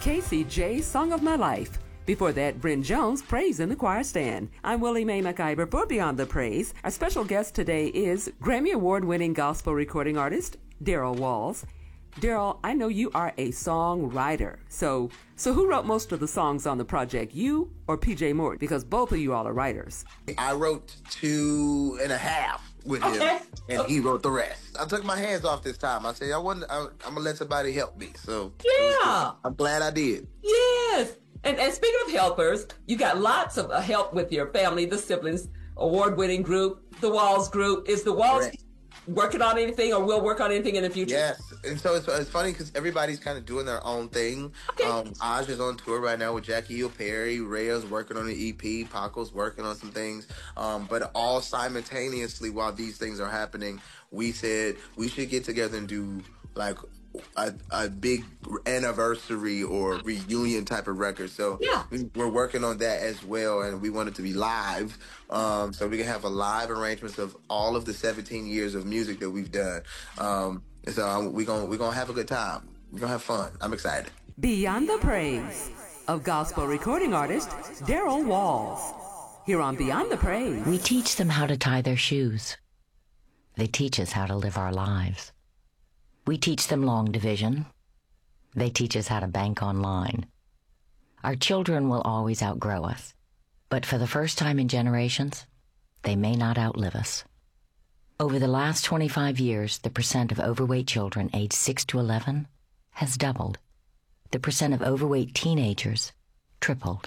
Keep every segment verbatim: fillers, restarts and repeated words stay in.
Casey J, Song of My Life. Before that, Bryn Jones, Praise in the Choir Stand. I'm Willie Mae McIver for Beyond the Praise. Our special guest today is Grammy Award-winning gospel recording artist, Daryl Walls. Daryl, I know you are a songwriter. So so who wrote most of the songs on the project, you or P J Morton? Because both of you all are writers. I wrote two and a half with okay. him, and he wrote the rest. I took my hands off this time. I said, I wasn't, I, I'm going to let somebody help me. So yeah, I'm glad I did. Yes. And, and speaking of helpers, you got lots of uh, help with your family, the siblings, award-winning group, the Walls group. Is the Walls Correct. working on anything or will work on anything in the future? Yes. And so it's, it's funny because everybody's kind of doing their own thing. Okay. Um, Aj is on tour right now with Jackie Hill Perry. Rhea's working on the E P. Paco's working on some things. Um, but all simultaneously while these things are happening, we said we should get together and do like A, a big anniversary or reunion type of record. So yeah. we, we're working on that as well, and we want it to be live, um, so we can have a live arrangements of all of the seventeen years of music that we've done. Um, and so um, we're gonna we're gonna have a good time. We're gonna have fun. I'm excited. Beyond the Praise of gospel recording artist Daryl Walls. Here on Beyond the Praise, we teach them how to tie their shoes. They teach us how to live our lives. We teach them long division. They teach us how to bank online. Our children will always outgrow us, but for the first time in generations, they may not outlive us. Over the last twenty-five years, the percent of overweight children aged six to eleven has doubled. The percent of overweight teenagers tripled.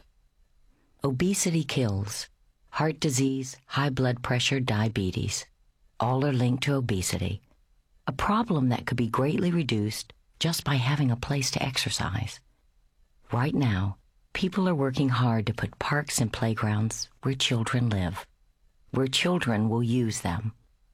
Obesity kills. Heart disease, high blood pressure, diabetes, all are linked to obesity. A problem that could be greatly reduced just by having a place to exercise. Right now, people are working hard to put parks and playgrounds where children live, where children will use them.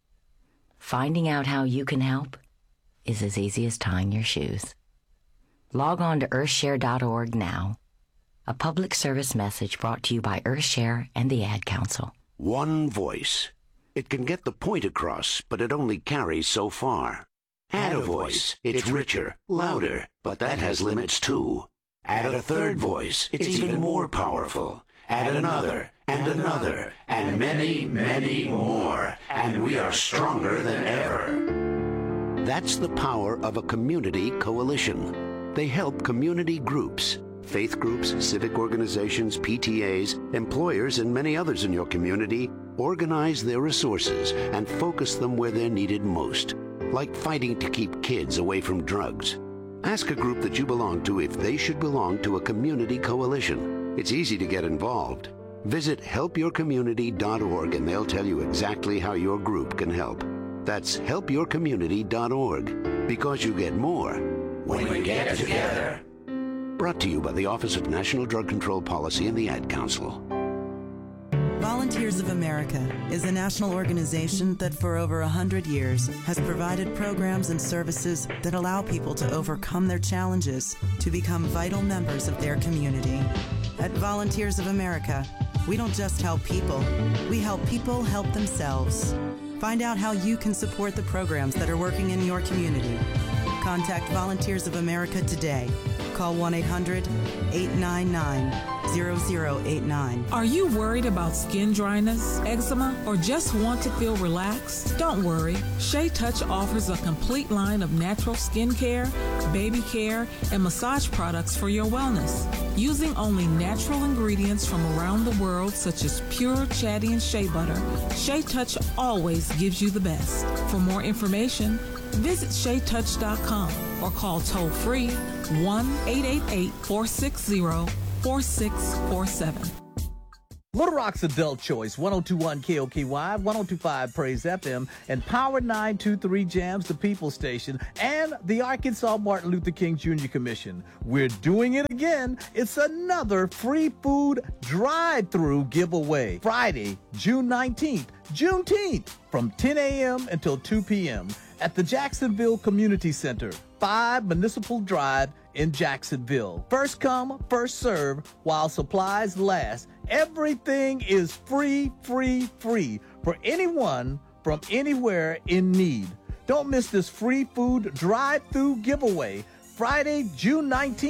Finding out how you can help is as easy as tying your shoes. Log on to earthshare dot org now. A public service message brought to you by Earthshare and the Ad Council. One voice. It can get the point across, but it only carries so far. Add a voice. It's richer, louder, but that has limits too. Add a third voice. It's even more powerful. Add another, and another, and many, many more. And we are stronger than ever. That's the power of a community coalition. They help community groups, faith groups, civic organizations, P T As, employers, and many others in your community organize their resources and focus them where they're needed most, like fighting to keep kids away from drugs. Ask a group that you belong to if they should belong to a community coalition. It's easy to get involved. Visit help your community dot org and they'll tell you exactly how your group can help. That's help your community dot org, because you get more when we get together. Brought to you by the Office of National Drug Control Policy and the Ad Council. Volunteers of America is a national organization that for over one hundred years has provided programs and services that allow people to overcome their challenges to become vital members of their community. At Volunteers of America, we don't just help people, we help people help themselves. Find out how you can support the programs that are working in your community. Contact Volunteers of America today. Call one eight hundred, eight nine nine, zero zero eight nine. Are you worried about skin dryness, eczema, or just want to feel relaxed? Don't worry. Shea Touch offers a complete line of natural skin care, baby care, and massage products for your wellness. Using only natural ingredients from around the world, such as pure Chatty and shea butter, Shea Touch always gives you the best. For more information, visit shea touch dot com or call toll-free one eight eight eight, four six zero, four six four seven. Little Rock's Adult Choice, one oh two point one K O K Y, one oh two point five Praise F M, and Power nine two three Jams, the People Station, and the Arkansas Martin Luther King Junior Commission. We're doing it again. It's another free food drive-through giveaway. Friday, June nineteenth, Juneteenth, from ten a.m. until two p.m. at the Jacksonville Community Center, five Municipal Drive in Jacksonville. First come, first serve, while supplies last. Everything is free, free, free for anyone from anywhere in need. Don't miss this free food drive-through giveaway, Friday, June nineteenth,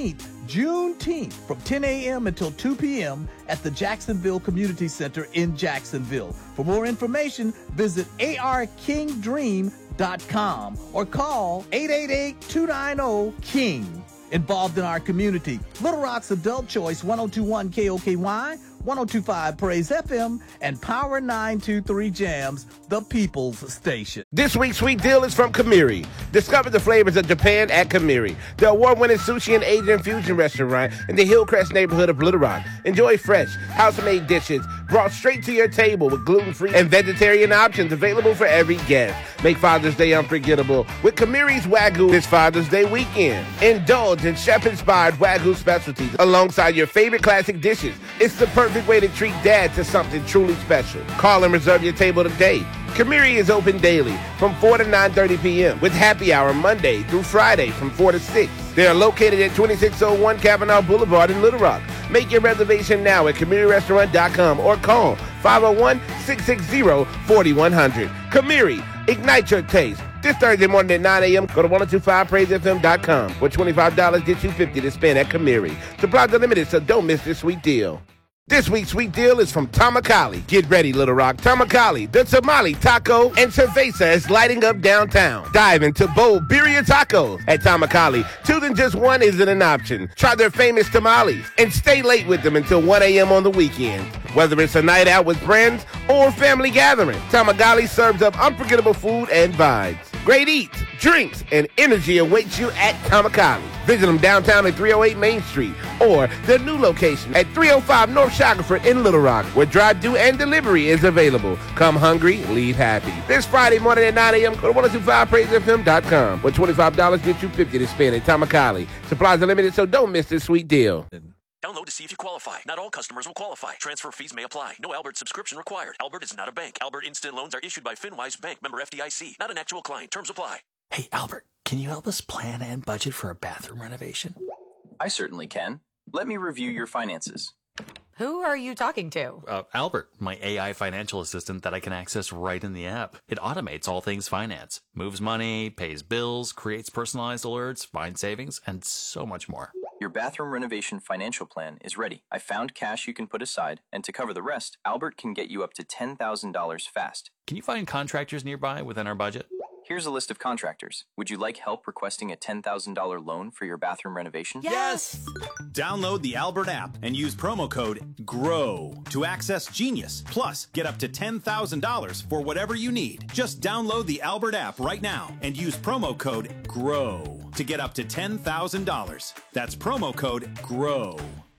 Juneteenth from ten a.m. until two p.m. at the Jacksonville Community Center in Jacksonville. For more information, visit a r king dream dot com or call eight eight eight, two nine zero, KING. Involved in our community, Little Rock's Adult Choice, one oh two point one K O K Y, one oh two point five Praise F M, and Power nine two three Jams, the People's Station. This week's sweet deal is from Kamiri. Discover the flavors of Japan at Kamiri, the award-winning sushi and Asian fusion restaurant in the Hillcrest neighborhood of Little Rock. Enjoy fresh, house-made dishes brought straight to your table with gluten-free and vegetarian options available for every guest. Make Father's Day unforgettable with Kamiri's Wagyu this Father's Day weekend. Indulge in chef-inspired Wagyu specialties alongside your favorite classic dishes. It's the perfect way to treat Dad to something truly special. Call and reserve your table today. Kamiri is open daily from four to nine thirty p.m. with happy hour Monday through Friday from four to six. They are located at twenty-six oh one Kavanaugh Boulevard in Little Rock. Make your reservation now at kamiri restaurant dot com or call five oh one, six six zero, four one zero zero. Kamiri, ignite your taste. This Thursday morning at nine a.m., go to ten twenty-five praise f m dot com, where twenty-five dollars gets you fifty dollars to spend at Kamiri. Supplies are limited, so don't miss this sweet deal. This week's sweet deal is from Tamakali. Get ready, Little Rock. Tamakali, the tamale, taco, and cerveza is lighting up downtown. Dive into bold birria tacos at Tamakali. Two than just one isn't an option. Try their famous tamales and stay late with them until one a.m. on the weekend. Whether it's a night out with friends or family gathering, Tamakali serves up unforgettable food and vibes. Great eats, drinks, and energy awaits you at Tamakali. Visit them downtown at three oh eight Main Street or their new location at three oh five North Shackelford in Little Rock, where drive-thru and delivery is available. Come hungry, leave happy. This Friday morning at nine a.m., go to ten twenty-five praise f m dot com, where twenty-five dollars gets you fifty dollars to spend at Tamakali. Supplies are limited, so don't miss this sweet deal. Download to see if you qualify. Not all customers will qualify. Transfer fees may apply. No Albert subscription required. Albert is not a bank. Albert Instant Loans are issued by FinWise Bank, member F D I C. Not an actual client. Terms apply. Hey, Albert, can you help us plan and budget for a bathroom renovation? I certainly can. Let me review your finances. Who are you talking to? Uh, Albert, my A I financial assistant that I can access right in the app. It automates all things finance, moves money, pays bills, creates personalized alerts, finds savings, and so much more. Your bathroom renovation financial plan is ready. I found cash you can put aside, and to cover the rest, Albert can get you up to ten thousand dollars fast. Can you find contractors nearby within our budget? Here's a list of contractors. Would you like help requesting a ten thousand dollars loan for your bathroom renovation? Yes! Download the Albert app and use promo code GROW to access Genius. Plus, get up to ten thousand dollars for whatever you need. Just download the Albert app right now and use promo code GROW to get up to ten thousand dollars. That's promo code GROW.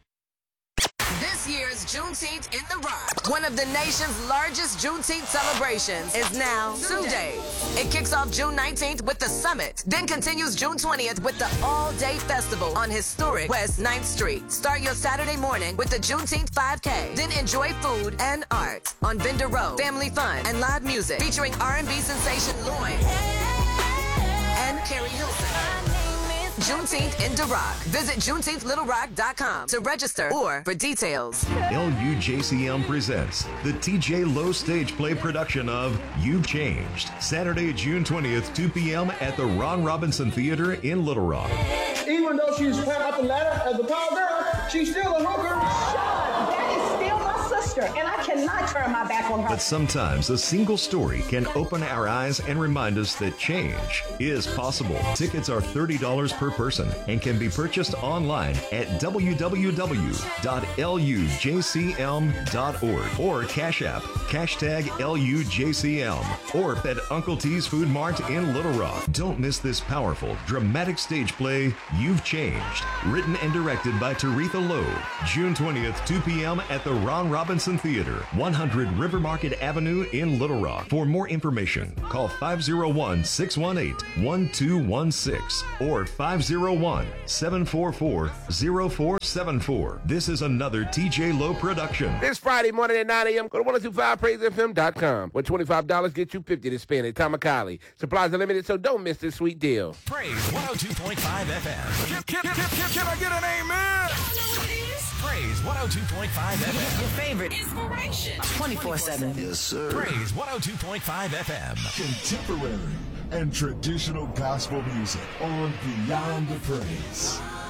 This year's Juneteenth in the Rock, one of the nation's largest Juneteenth celebrations, is now two days. It kicks off June nineteenth with the Summit, then continues June twentieth with the all-day festival on historic West ninth Street. Start your Saturday morning with the Juneteenth five K, then enjoy food and art on Vendor Row, family fun, and live music featuring R and B sensation Lloyd and Carrie Hilson. Juneteenth in DeRock. Visit juneteenth little rock dot com to register or for details. L U J C M presents the T J Lowe stage play production of You've Changed. Saturday, June twentieth, two p.m. at the Ron Robinson Theater in Little Rock. Even though she's climbing up the ladder as a power girl, she's still a hooker. Sean, that is still my sister, and I cannot turn my back on her. But sometimes a single story can open our eyes and remind us that change is possible. Tickets are thirty dollars per person and can be purchased online at w w w dot l u j c m dot org or Cash App, hashtag L U J C M, or at Uncle T's Food Mart in Little Rock. Don't miss this powerful, dramatic stage play, You've Changed, written and directed by Taretha Lowe. June twentieth, two p.m. at the Ron Robinson Theater, one hundred River Market Avenue in Little Rock. For more information, call five oh one, six one eight, one two one six or five oh one, seven four four, oh four seven four. This is another T J Lowe production. This Friday morning at nine a.m., go to ten twenty-five praise f m dot com, where twenty-five dollars gets you fifty dollars to spend at Tamakali. Supplies are limited, so don't miss this sweet deal. Praise one oh two point five F M. Can, can, can, can, can I get an amen? Praise one oh two point five F M. Your favorite inspiration. twenty-four seven. Yes, sir. Praise one oh two point five F M. Contemporary and traditional gospel music on Beyond the Praise.